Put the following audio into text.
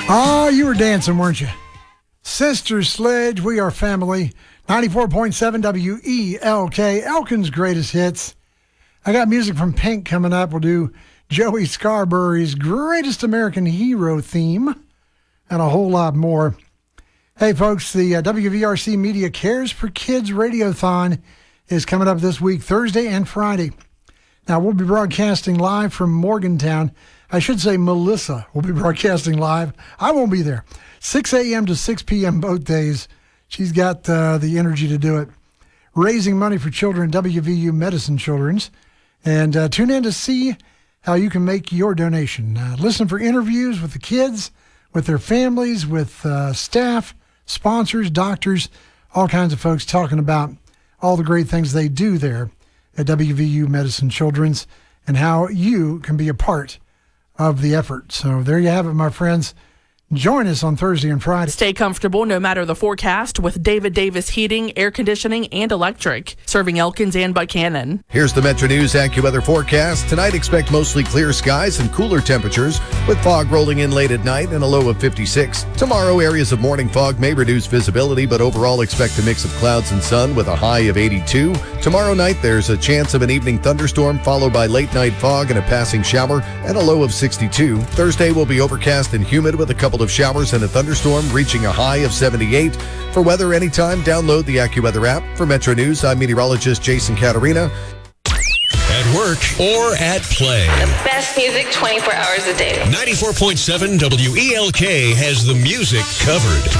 Oh, you were dancing, weren't you? Sister Sledge, we are family. 94.7 WELK, Elkin's greatest hits. I got music from Pink coming up. We'll do Joey Scarberry's Greatest American Hero theme and a whole lot more. Hey, folks, the WVRC Media Cares for Kids Radiothon is coming up this week, Thursday and Friday. Now, we'll be broadcasting live from Morgantown. I should say Melissa will be broadcasting live. I won't be there. 6 a.m. to 6 p.m. both days. She's got the energy to do it. Raising money for children, WVU Medicine Children's. And tune in to see how you can make your donation. Listen for interviews with the kids, with their families, with staff, sponsors, doctors, all kinds of folks talking about all the great things they do there at WVU Medicine Children's and how you can be a part of the effort. So there you have it, my friends. Join us on Thursday and Friday. Stay comfortable no matter the forecast with David Davis Heating, Air Conditioning, and Electric, serving Elkins and Buchanan. Here's the Metro News AccuWeather forecast. Tonight, expect mostly clear skies and cooler temperatures with fog rolling in late at night and a low of 56. Tomorrow, areas of morning fog may reduce visibility, but overall expect a mix of clouds and sun with a high of 82. Tomorrow night, there's a chance of an evening thunderstorm followed by late night fog and a passing shower and a low of 62. Thursday will be overcast and humid with a couple of showers and a thunderstorm reaching a high of 78. For weather anytime, download the AccuWeather app. For Metro News, I'm meteorologist Jason Caterina. At work or at play. The best music 24 hours a day. 94.7 WELK has the music covered.